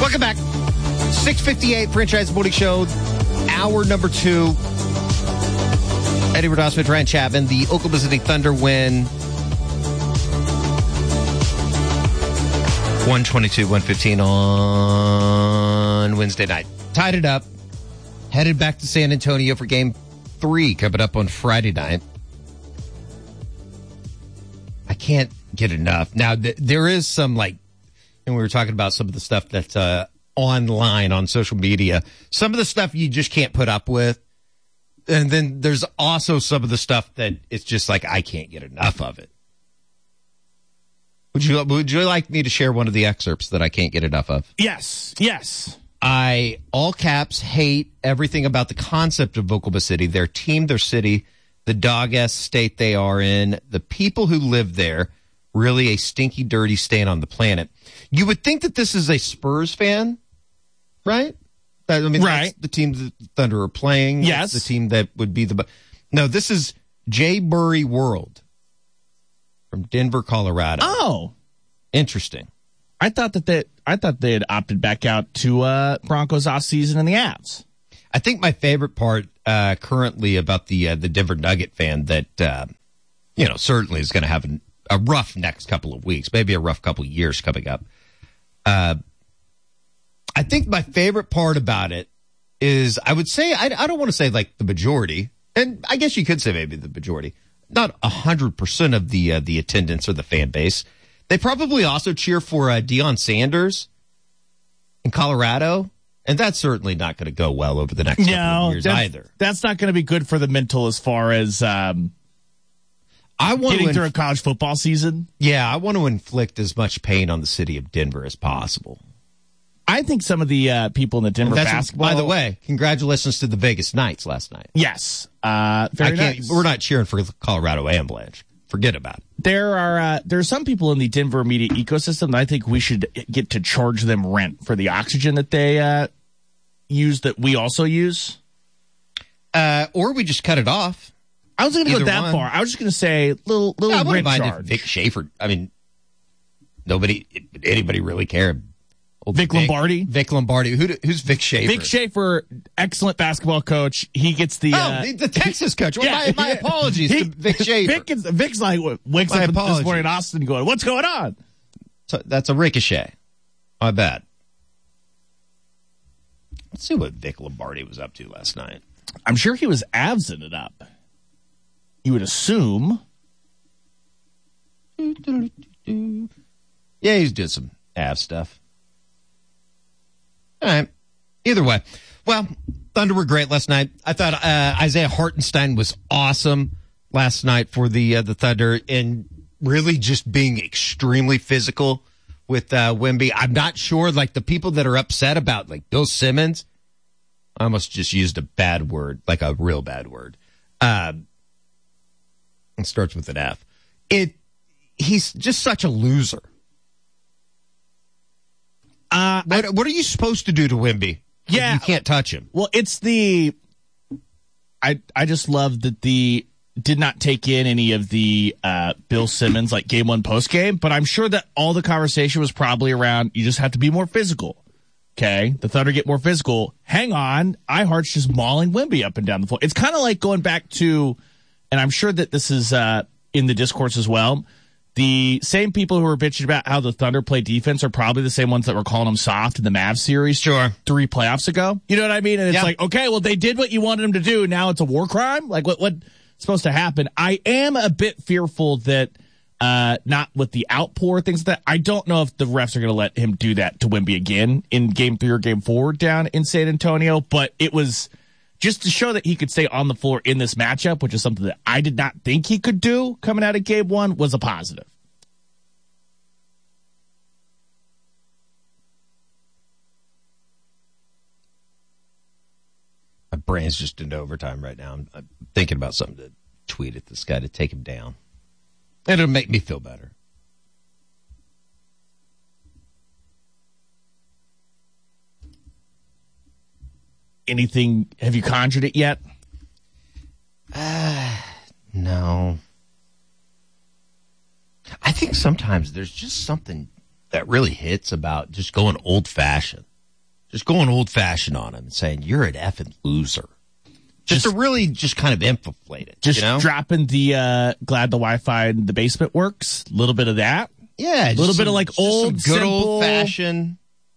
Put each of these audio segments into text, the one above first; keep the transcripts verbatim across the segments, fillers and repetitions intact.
Welcome back. six fifty-eight Franchise Morning Show, hour number two. Eddie Radosevich, Ryan Chapman, the Oklahoma City Thunder win one twenty-two one fifteen on Wednesday night. Tied it up. Headed back to San Antonio for game three coming up on Friday night. I can't get enough. Now, th- there is some, like, and we were talking about some of the stuff that's uh, online on social media. Some of the stuff you just can't put up with. And then there's also some of the stuff that it's just like, I can't get enough of it. Would you, would you like me to share one of the excerpts that I can't get enough of? Yes, yes. I, all caps, hate everything about the concept of Oklahoma City, their team, their city, the dog-ass state they are in, the people who live there, really a stinky, dirty stain on the planet. You would think that this is a Spurs fan, right? I mean, right. That's the team the Thunder are playing. Yes. That's the team that would be the... No, this is Jay Burry World from Denver, Colorado. Oh. Interesting. I thought that they, I thought they had opted back out to uh, Broncos off season in the Avs. I think my favorite part uh, currently about the uh, the Denver Nugget fan that, uh, you know, certainly is going to have an, a rough next couple of weeks, maybe a rough couple of years coming up. Uh, I think my favorite part about it is, I would say, I, I don't want to say like the majority, and I guess you could say maybe the majority, not one hundred percent of the uh, the attendance or the fan base. They probably also cheer for uh, Deion Sanders in Colorado, and that's certainly not going to go well over the next no, couple of years that's, either. That's not going to be good for the mental as far as um, I want getting to through inf- a college football season. Yeah, I want to inflict as much pain on the city of Denver as possible. I think some of the uh, people in the Denver That's, basketball... by the way, congratulations to the Vegas Knights last night. Yes. Uh, very I can't, nice. We're not cheering for the Colorado Avalanche. Forget about it. There are uh, there are some people in the Denver media ecosystem that I think we should get to charge them rent for the oxygen that they uh, use that we also use. Uh, or we just cut it off. I was going to go that one. far. I was just going to say little little Yeah, I wouldn't rent mind charge. if Vic Schaefer. I mean, nobody, anybody really care. Old Vic Lombardi? Vic Lombardi. Who, who's Vic Schaefer? Vic Schaefer, excellent basketball coach. He gets the Oh, uh, the, the Texas coach. Well, yeah, my, my yeah. apologies He- to Vic Schaefer. Vic is, Vic's like wakes My up apologies. this morning in Austin going, "What's going on?" So that's a ricochet. My bad. Let's see what Vic Lombardi was up to last night. I'm sure he was absent it up. You would assume. Yeah, he's did some Av stuff. All right. Either way. Well, Thunder were great last night. I thought uh, Isaiah Hartenstein was awesome last night for the uh, the Thunder, and really just being extremely physical with uh, Wemby. I'm not sure, like, the people that are upset about, like, Bill Simmons, I almost just used a bad word, like a real bad word. Um, it starts with an F. It. He's just such a loser. Uh, What, what are you supposed to do to Wemby? Yeah. You can't touch him. Well, it's the. I I just love that the did not take in any of the uh, Bill Simmons like game one post game, but I'm sure that all the conversation was probably around. You just have to be more physical. Okay, the Thunder get more physical. Hang on, iHeart's just mauling Wemby up and down the floor. It's kind of like going back to, and I'm sure that this is uh, in the discourse as well. The same people who were bitching about how the Thunder play defense are probably the same ones that were calling them soft in the Mavs series Sure. three playoffs ago. You know what I mean? And it's Yeah. like, okay, well, they did what you wanted them to do. Now it's a war crime? Like, what what's supposed to happen? I am a bit fearful that, uh, not with the outpour, things like that. I don't know if the refs are going to let him do that to Wemby again in game three or game four down in San Antonio. But it was just to show that he could stay on the floor in this matchup, which is something that I did not think he could do coming out of game one, was a positive. My brain's just into overtime right now. I'm, I'm thinking about something to tweet at this guy to take him down. It'll make me feel better. Anything, have you conjured it yet? Uh, no. I think sometimes there's just something that really hits about just going old-fashioned. just going old fashioned on him and saying, you're an effing loser. Just, just to really just kind of inflate it. Just you know? dropping the uh, glad the Wi-Fi in the basement works. A little bit of that. Yeah. A little bit some, of like old, good simple, old fashioned.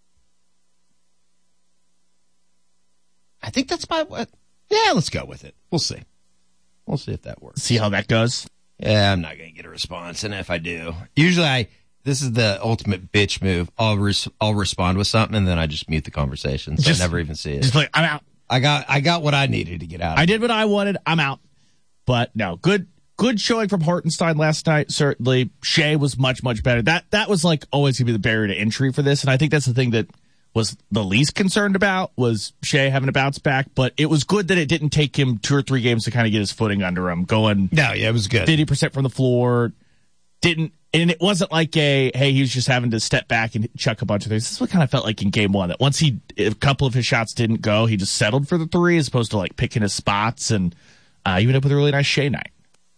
I think that's my what. Yeah, let's go with it. We'll see. We'll see if that works. See how that goes. Yeah, I'm not going to get a response. And if I do, usually I, this is the ultimate bitch move. I'll, res, I'll respond with something and then I just mute the conversation. So just, I never even see it. Just like, I'm out. I got, I got what I needed to get out of I it. did what I wanted. I'm out. But no, good, good showing from Hartenstein last night. Certainly. Shea was much, much better. That, that was like always going to be the barrier to entry for this. And I think that's the thing that was the least concerned about was Shea having a bounce back, but it was good that it didn't take him two or three games to kind of get his footing under him, going no, yeah, it was good. fifty percent from the floor. Didn't, and it wasn't like a, hey, he was just having to step back and chuck a bunch of things. This is what kind of felt like in game one, that once he, a couple of his shots didn't go, he just settled for the three as opposed to like picking his spots, and uh, he ended up with a really nice Shea night.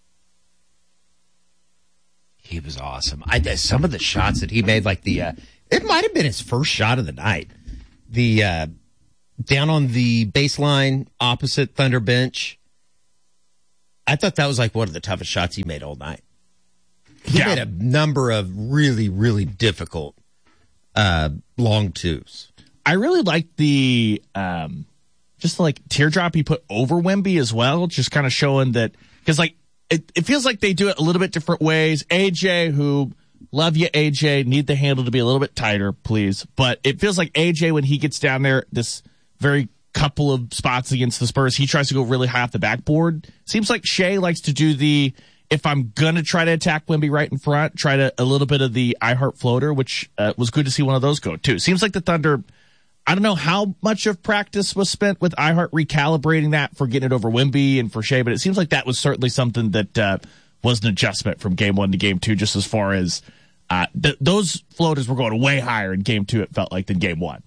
He was awesome. I some of the shots that he made, like the, uh, it might have been his first shot of the night. The uh, down on the baseline opposite Thunder bench. I thought that was like one of the toughest shots he made all night. He yeah. made a number of really, really difficult uh, long twos. I really liked the um, just like teardrop he put over Wemby as well, just kind of showing that, because like it, it feels like they do it a little bit different ways. A J, who love you, A J, need the handle to be a little bit tighter, please. But it feels like A J, when he gets down there, this very couple of spots against the Spurs, he tries to go really high off the backboard. Seems like Shea likes to do the, if I'm going to try to attack Wemby right in front, try to a little bit of the I Heart floater, which uh, was good to see one of those go too. Seems like the Thunder, I don't know how much of practice was spent with I Heart recalibrating that for getting it over Wemby and for Shea, but it seems like that was certainly something that uh, was an adjustment from game one to game two, just as far as uh, th- those floaters were going way higher in game two, it felt like, than game one.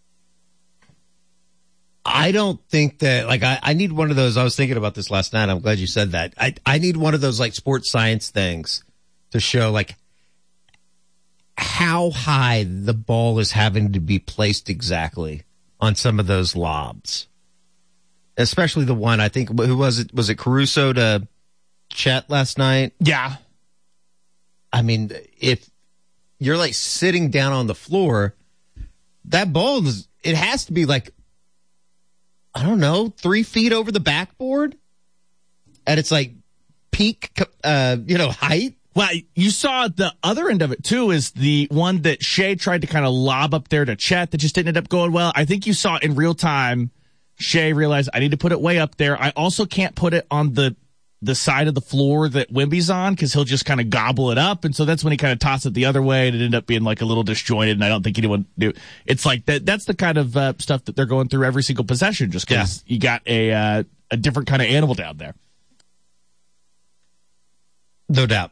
I don't think that, like, I, I need one of those. I was thinking about this last night. I'm glad you said that. I, I need one of those, like, sports science things to show, like, how high the ball is having to be placed exactly on some of those lobs. Especially the one, I think, who was it? Was it Caruso to Chet last night? Yeah. I mean, if you're, like, sitting down on the floor, that ball is, it has to be, like, I don't know, three feet over the backboard at its like peak, uh, you know, height. Well, you saw the other end of it too, is the one that Shea tried to kind of lob up there to Chet that just didn't end up going well. I think you saw in real time, Shea realized I need to put it way up there. I also can't put it on the the side of the floor that Wemby's on, because he'll just kind of gobble it up. And so that's when he kind of tossed it the other way, and it ended up being like a little disjointed. And I don't think anyone knew. It's like that. That's the kind of uh, stuff that they're going through every single possession, just because yeah. you got a uh, a different kind of animal down there. No doubt.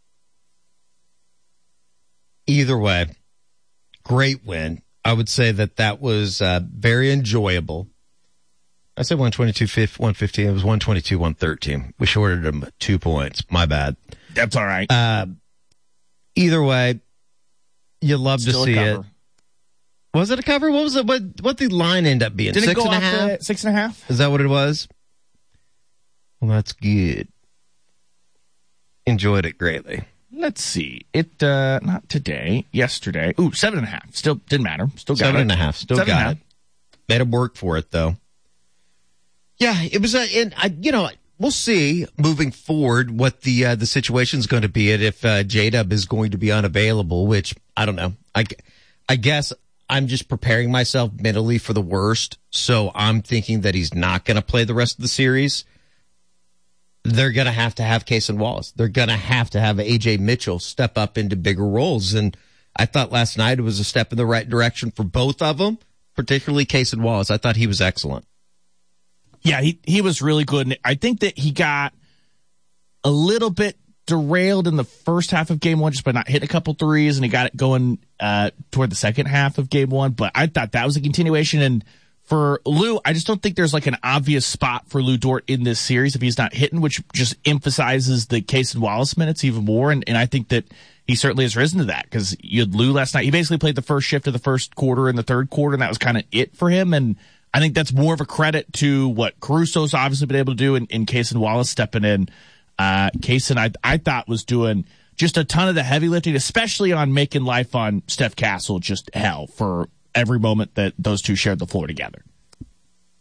Either way, great win. I would say that that was uh, very enjoyable. I said one twenty-two, one fifteen. It was one twenty-two, one thirteen. We shorted them two points. My bad. That's all right. Uh, either way, you love Still to see it. Was it a cover? What was it? What what did the line end up being? Did six it go and a off half? the, six and a half? Is that what it was? Well, that's good. Enjoyed it greatly. Let's see. It, uh, not today, yesterday. Ooh, seven and a half. Still didn't matter. Still got seven it. and a half. Still seven got it. Made him work for it, though. Yeah, it was a, and I, you know, we'll see moving forward what the, uh, the situation is going to be, and if, uh, J-Dub is going to be unavailable, which I don't know. I, I guess I'm just preparing myself mentally for the worst. So I'm thinking that he's not going to play the rest of the series. They're going to have to have Cason Wallace. They're going to have to have A J Mitchell step up into bigger roles. And I thought last night it was a step in the right direction for both of them, particularly Cason Wallace. I thought he was excellent. Yeah, he, he was really good. And I think that he got a little bit derailed in the first half of game one just by not hitting a couple threes, and he got it going uh, toward the second half of game one. But I thought that was a continuation. And For Lou, I just don't think there's like an obvious spot for Lou Dort in this series if he's not hitting, which just emphasizes the Cason Wallace minutes even more. And, and I think that he certainly has risen to that because you had Lou last night. He basically played the first shift of the first quarter and the third quarter, and that was kind of it for him. And I think that's more of a credit to what Caruso's obviously been able to do in, in Cason Wallace stepping in. Uh, Cason, I, I thought, was doing just a ton of the heavy lifting, especially on making life on Steph Castle just hell for every moment that those two shared the floor together.